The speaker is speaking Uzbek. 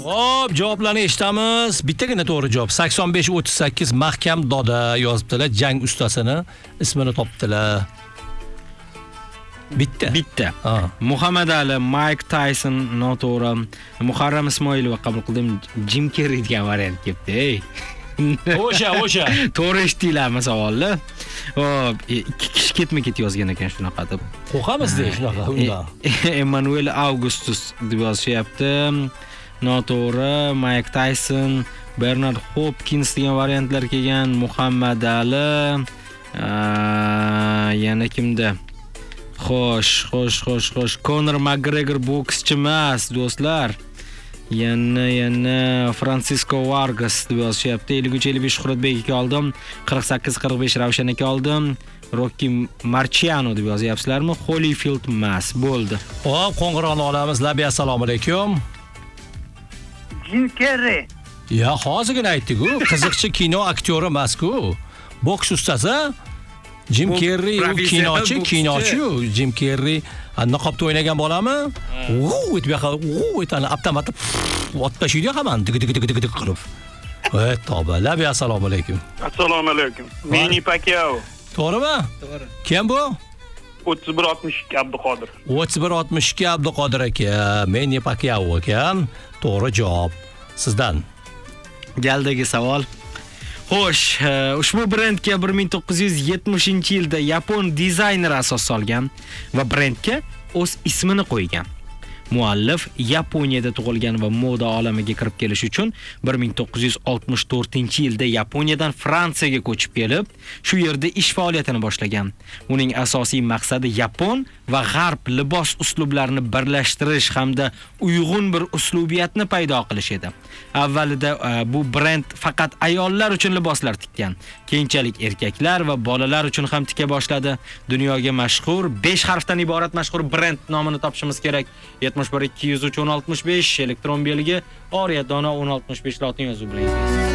Xo'p, javoblarni eshitamiz. Bittagina to'g'ri javob. 85-38 mahkam doda yozibdilar. Jang ustasini ismini topdilar. Bitta. Muhammad Ali, Mike Tyson noto'g'ri. Muharram Ismoilova qabul qildim. Jim Carrey degan variant kelibdi. Ey. O'sha. To'g'ri eshitdinglarmi savolni? Hop, ikki kishi ketma-ket yozgan ekan shunaqa deb. Qo'qamizda shunaqa unda. Emmanuel Augustus deb yozishyapti. Noto'g'ri. Mike Tyson, Bernard Hopkins degan variantlar kelgan. Muhammad Ali. Yana kimda? Xo'sh. Conor McGregor bokschi emas, do'stlar. Yana Francisco Vargas deb yozishyapti. 53-55 Shuhratbek aka oldim. 48-45 Ravshan aka oldim. Rocky Marciano deb yozyapsizlarmi? Holyfield emas, bo'ldi. Xo'p, qo'ng'iroqni olamiz. Labi assalomu alaykum. Jim Carrey. Ya, hozirgina aytdik-ku, qiziqchi kino aktyori emas-ku. Boks ustasi. Jim Carrey kinochi. Jim Carrey niqobda o'ynagan bolami? O'tani avtomatni otashiydi hamon dig qilib. To'ba, Labi assalomu alaykum. Assalomu alaykum. Manny Pacquiao. To'g'rimi? To'g'ri. Kim bu? 31-62 Abduqodir. 31-62 Abduqodir aka. Manny Pacquiao ekan. To'g'ri javob. Sizdan. Galdagi savol. Xo'sh, ushbu brendga 1970-yilda yapon dizayner asos solgan va brendga o'z ismini qo'ygan. Muallif Yaponiyada tug'ilgan va moda olamiga kirib kelish uchun 1964-yilda Yaponiyadan Fransiyaga ko'chib kelib, shu yerda ish faoliyatini boshlagan. Uning asosiy maqsadi yapon va g'arb libos uslublarini birlashtirish hamda uyg'un bir uslubiyatni paydo qilish edi. Avvalida bu brend faqat ayollar uchun liboslar tikkan. Keyinchalik erkaklar va bolalar uchun ham tika boshladi. Dunyoga mashhur 5 harfdan iborat mashhur brend nomini topishimiz kerak. 71 203 1065 elektron belgi Oriya Dona 1065 lotin yozuv bilan.